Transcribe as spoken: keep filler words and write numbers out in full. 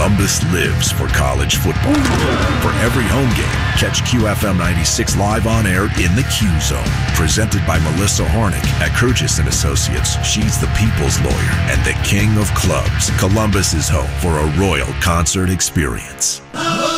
Columbus lives for college football. For every home game, catch Q F M ninety-six live on air in the Q Zone. Presented by Melissa Hornick at Curtis and Associates. She's the people's lawyer and the king of clubs. Columbus is home for a royal concert experience.